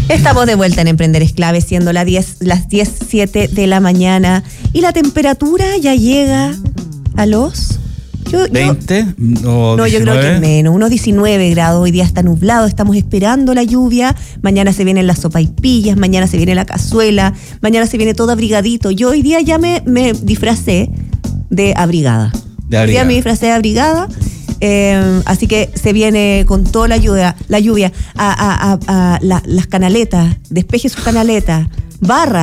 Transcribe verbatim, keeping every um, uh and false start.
Estamos de vuelta en Emprender es Clave, siendo las diez, las diez siete de la mañana. Y la temperatura ya llega a los... Yo, yo, ¿veinte o no, diecinueve? yo creo que es menos, unos diecinueve grados. Hoy día está nublado, estamos esperando la lluvia. Mañana se vienen las sopaipillas, mañana se viene la cazuela, mañana se viene todo abrigadito. Yo hoy día ya me, me disfracé de abrigada. De Hoy día abrigada. me disfracé de abrigada. Eh, así que se viene con toda la lluvia, la lluvia, a, a, a, a la, las canaletas, despeje sus canaletas, barra.